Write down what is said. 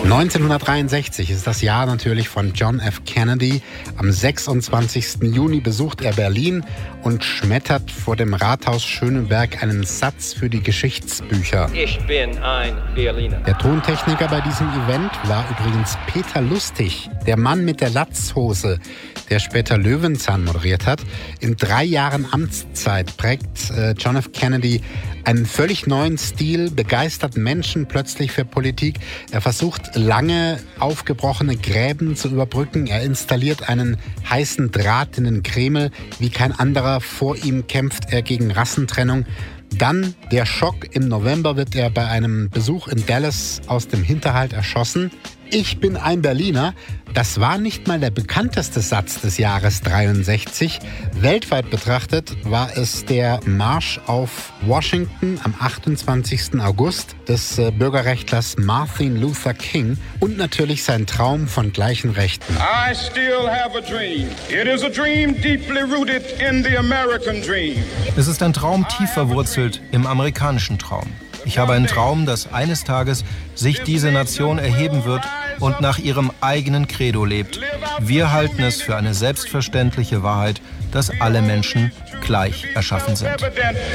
1963 ist das Jahr natürlich von John F. Kennedy. Am 26. Juni besucht er Berlin und schmettert vor dem Rathaus Schöneberg einen Satz für die Geschichtsbücher. Ich bin ein Berliner. Der Tontechniker bei diesem Event war übrigens Peter Lustig, der Mann mit der Latzhose, der später Löwenzahn moderiert hat. In 3 Jahren Amtszeit prägt John F. Kennedy einen völlig neuen Stil, begeistert Menschen plötzlich für Politik. Er versucht, lange aufgebrochene Gräben zu überbrücken. Er installiert einen heißen Draht in den Kreml. Wie kein anderer vor ihm kämpft er gegen Rassentrennung. Dann der Schock. Im November wird er bei einem Besuch in Dallas aus dem Hinterhalt erschossen. Ich bin ein Berliner. Das war nicht mal der bekannteste Satz des Jahres 63. Weltweit betrachtet war es der Marsch auf Washington am 28. August des Bürgerrechtlers Martin Luther King und natürlich sein Traum von gleichen Rechten. I still have a dream. It is a dream deeply rooted in the American dream. Es ist ein Traum tief verwurzelt im amerikanischen Traum. Ich habe einen Traum, dass eines Tages sich diese Nation erheben wird und nach ihrem eigenen Credo lebt. Wir halten es für eine selbstverständliche Wahrheit, dass alle Menschen gleich erschaffen sind.